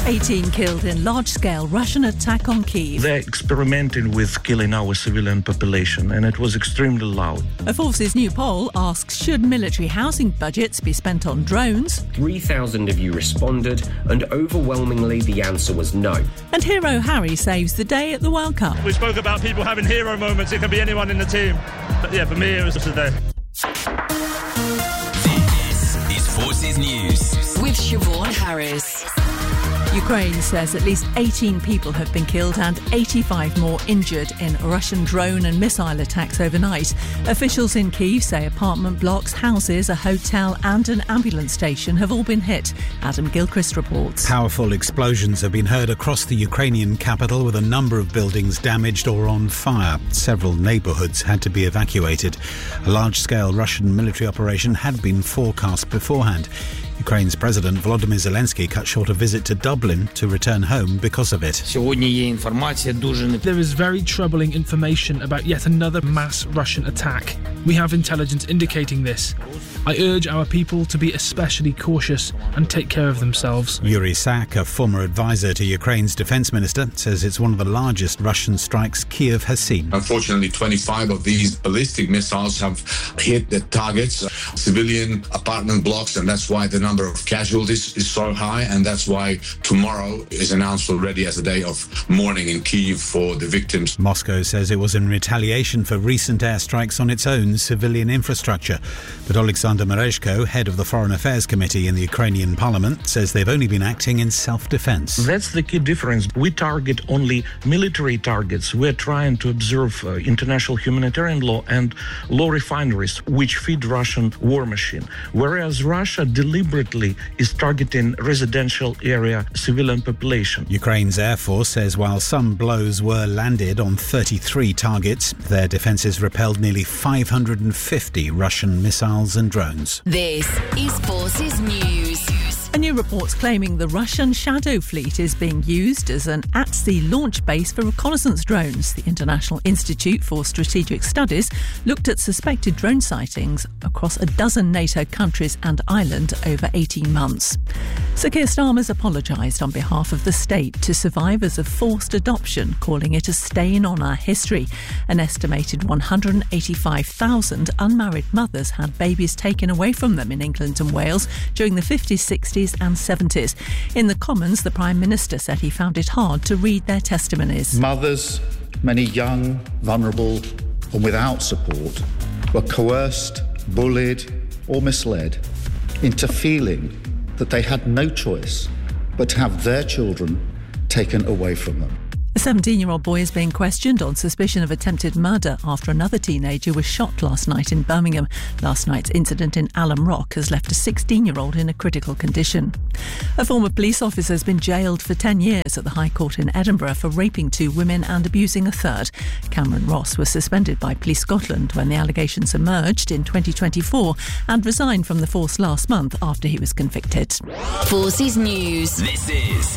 18 killed in large-scale Russian attack on Kyiv. They're experimenting with killing our civilian population, and it was extremely loud. A Force's new poll asks, should military housing budgets be spent on drones? 3,000 of you responded, and overwhelmingly the answer was no. And hero Harry saves the day at the World Cup. We spoke about people having hero moments. It can be anyone in the team. But yeah, for me, it was just a day. This is Forces News with Siobhan Harris. Ukraine says at least 18 people have been killed and 85 more injured in Russian drone and missile attacks overnight. Officials in Kyiv say apartment blocks, houses, a hotel and an ambulance station have all been hit. Adam Gilchrist reports. Powerful explosions have been heard across the Ukrainian capital, with a number of buildings damaged or on fire. Several neighbourhoods had to be evacuated. A large-scale Russian military operation had been forecast beforehand. Ukraine's President Volodymyr Zelensky cut short a visit to Dublin to return home because of it. There is very troubling information about yet another mass Russian attack. We have intelligence indicating this. I urge our people to be especially cautious and take care of themselves. Yuri Sak, a former advisor to Ukraine's defence minister, says it's one of the largest Russian strikes Kyiv has seen. Unfortunately, 25 of these ballistic missiles have hit the targets, civilian apartment blocks, and that's why the number of casualties is so high, and that's why tomorrow is announced already as a day of mourning in Kyiv for the victims. Moscow says it was in retaliation for recent airstrikes on its own civilian infrastructure. But Alexander Merezhko, head of the Foreign Affairs Committee in the Ukrainian Parliament, says they've only been acting in self-defense. That's the key difference. We target only military targets. We're trying to observe international humanitarian law and law refineries, which feed Russian war machine. Whereas Russia deliberately is targeting residential area civilian population. Ukraine's Air Force says while some blows were landed on 33 targets, their defences repelled nearly 550 Russian missiles and drones. This is Forces News. A new report's claiming the Russian Shadow Fleet is being used as an at-sea launch base for reconnaissance drones. The International Institute for Strategic Studies looked at suspected drone sightings across a dozen NATO countries and Ireland over 18 months. Sir Keir Starmer's apologised on behalf of the state to survivors of forced adoption, calling it a stain on our history. An estimated 185,000 unmarried mothers had babies taken away from them in England and Wales during the 50s, 60s and 70s. In the Commons, the Prime Minister said he found it hard to read their testimonies. Mothers, many young, vulnerable and without support, were coerced, bullied or misled into feeling that they had no choice but to have their children taken away from them. A 17-year-old boy is being questioned on suspicion of attempted murder after another teenager was shot last night in Birmingham. Last night's incident in Alum Rock has left a 16-year-old in a critical condition. A former police officer has been jailed for 10 years at the High Court in Edinburgh for raping 2 women and abusing a third. Cameron Ross was suspended by Police Scotland when the allegations emerged in 2024 and resigned from the force last month after he was convicted. Forces News. This is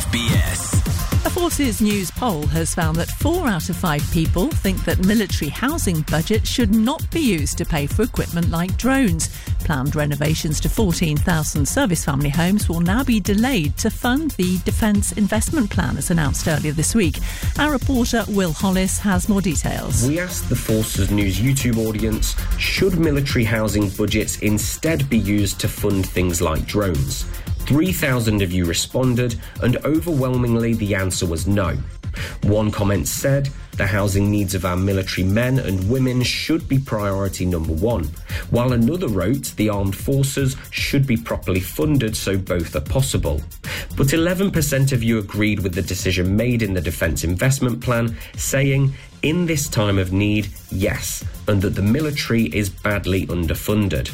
BFBS. A Forces News poll has found that 4 out of 5 people think that military housing budgets should not be used to pay for equipment like drones. Planned renovations to 14,000 service family homes will now be delayed to fund the Defence Investment Plan, as announced earlier this week. Our reporter Will Hollis has more details. We asked the Forces News YouTube audience, should military housing budgets instead be used to fund things like drones? 3,000 of you responded, and overwhelmingly the answer was no. One comment said, the housing needs of our military men and women should be priority number 1, while another wrote the armed forces should be properly funded so both are possible. But 11% of you agreed with the decision made in the Defence Investment Plan, saying, in this time of need, yes, and that the military is badly underfunded.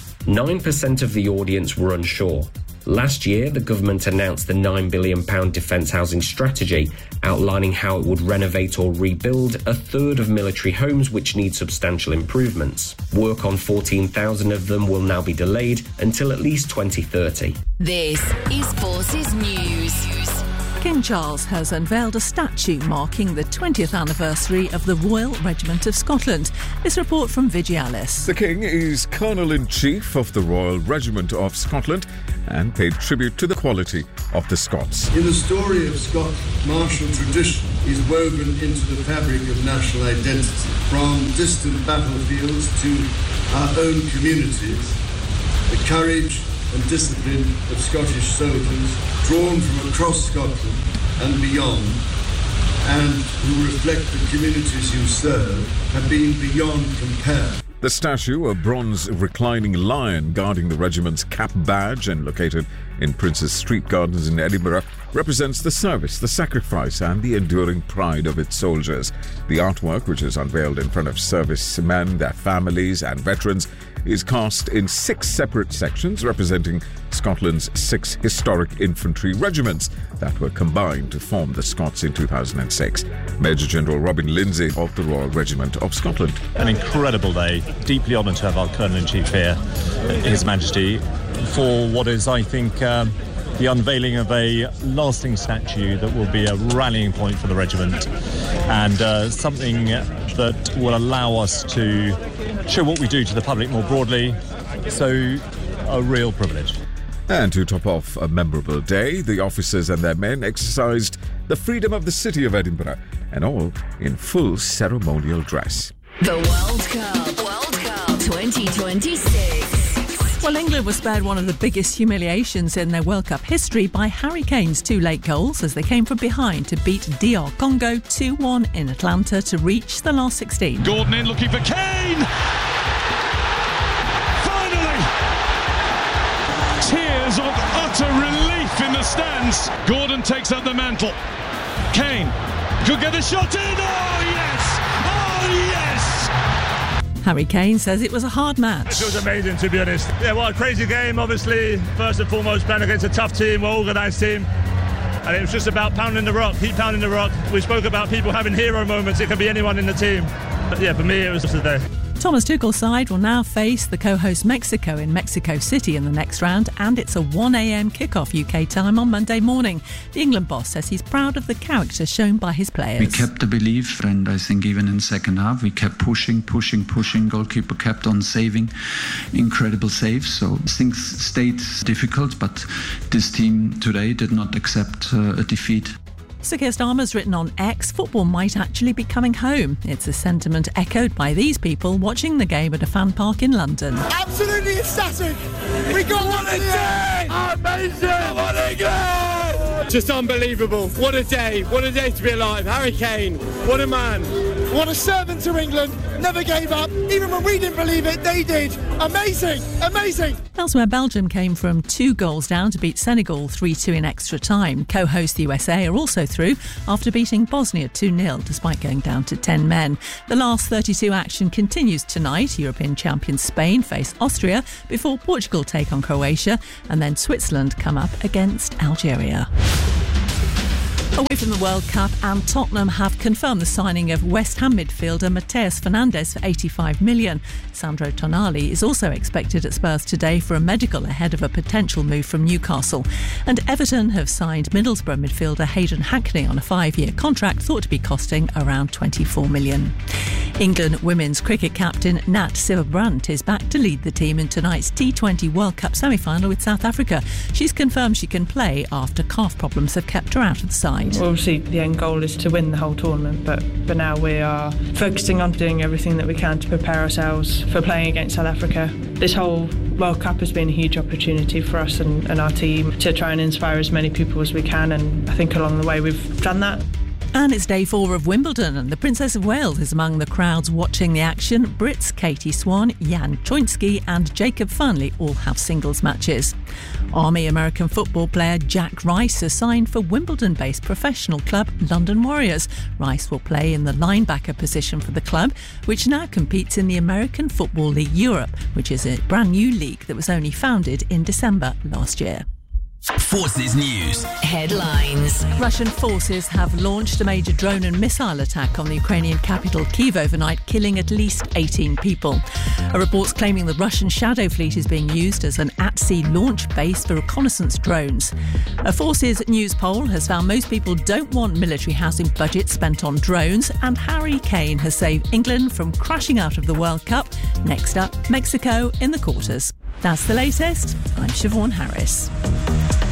9% of the audience were unsure. Last year, the government announced the £9 billion defence housing strategy, outlining how it would renovate or rebuild a third of military homes which need substantial improvements. Work on 14,000 of them will now be delayed until at least 2030. This is Forces News. King Charles has unveiled a statue marking the 20th anniversary of the Royal Regiment of Scotland. This report from Vigialis. The King is Colonel-in-Chief of the Royal Regiment of Scotland and paid tribute to the quality of the Scots. In the story of Scots, martial tradition is woven into the fabric of national identity. From distant battlefields to our own communities, the courage and discipline of Scottish soldiers drawn from across Scotland and beyond, and who reflect the communities you serve, have been beyond compare. The statue, a bronze reclining lion guarding the regiment's cap badge and located in Prince's Street Gardens in Edinburgh, represents the service, the sacrifice and the enduring pride of its soldiers. The artwork, which is unveiled in front of servicemen, their families and veterans, is cast in 6 separate sections representing Scotland's 6 historic infantry regiments that were combined to form the Scots in 2006. Major General Robin Lindsay of the Royal Regiment of Scotland. An incredible day. Deeply honoured to have our Colonel-in-Chief here, His Majesty, for what is, I think, the unveiling of a lasting statue that will be a rallying point for the regiment and something that will allow us to show what we do to the public more broadly. So, a real privilege. And to top off a memorable day, the officers and their men exercised the freedom of the city of Edinburgh, and all in full ceremonial dress. The World Cup 2026. Well, England was spared one of the biggest humiliations in their World Cup history by Harry Kane's 2 late goals as they came from behind to beat DR Congo 2-1 in Atlanta to reach the last 16. Gordon in looking for Kane! Finally! Tears of utter relief in the stands. Gordon takes up the mantle. Kane could get a shot in. Oh, yes! Oh, yes! Harry Kane says it was a hard match. It was amazing, to be honest. Yeah, what a crazy game, obviously. First and foremost, playing against a tough team, well-organised team. And it was just about pounding the rock, keep pounding the rock. We spoke about people having hero moments. It could be anyone in the team. But yeah, for me, it was just a day. Thomas Tuchel's side will now face the co-host Mexico in Mexico City in the next round, and it's a 1 a.m. kickoff UK time on Monday morning. The England boss says he's proud of the character shown by his players. We kept the belief, and I think even in the second half we kept pushing. Goalkeeper kept on saving incredible saves, so things stayed difficult, but this team today did not accept a defeat. Sir Keir Starmer's written on X, football might actually be coming home. It's a sentiment echoed by these people watching the game at a fan park in London. Absolutely ecstatic! We got one a day! Amazing! What a game! Just unbelievable. What a day to be alive. Harry Kane, what a man. What a servant to England. Never gave up. Even when we didn't believe it, they did. Amazing. Elsewhere, Belgium came from 2 goals down to beat Senegal 3-2 in extra time. Co-host the USA are also through after beating Bosnia 2-0 despite going down to 10 men. The last 32 action continues tonight. European champions Spain face Austria before Portugal take on Croatia, and then Switzerland come up against Algeria. Away from the World Cup, and Tottenham have confirmed the signing of West Ham midfielder Mateus Fernandes for £85 million. Sandro Tonali is also expected at Spurs today for a medical ahead of a potential move from Newcastle. And Everton have signed Middlesbrough midfielder Hayden Hackney on a 5-year contract thought to be costing around £24 million. England women's cricket captain Nat Sciver-Brandt is back to lead the team in tonight's T20 World Cup semi-final with South Africa. She's confirmed she can play after calf problems have kept her out of the side. Well, obviously the end goal is to win the whole tournament, but now we are focusing on doing everything that we can to prepare ourselves for playing against South Africa. This whole World Cup has been a huge opportunity for us and our team to try and inspire as many people as we can, and I think along the way we've done that. And it's day 4 of Wimbledon, and the Princess of Wales is among the crowds watching the action. Brits Katie Swan, Jan Choinski and Jacob Farnley all have singles matches. Army American football player Jack Rice has signed for Wimbledon-based professional club London Warriors. Rice will play in the linebacker position for the club, which now competes in the American Football League Europe, which is a brand new league that was only founded in December last year. Forces News. Headlines. Russian forces have launched a major drone and missile attack on the Ukrainian capital Kyiv overnight, killing at least 18 people. A report's claiming the Russian Shadow Fleet is being used as an at-sea launch base for reconnaissance drones. A Forces news poll has found most people don't want military housing budgets spent on drones, and Harry Kane has saved England from crashing out of the World Cup. Next up, Mexico in the quarters. That's the latest. I'm Siobhan Harris.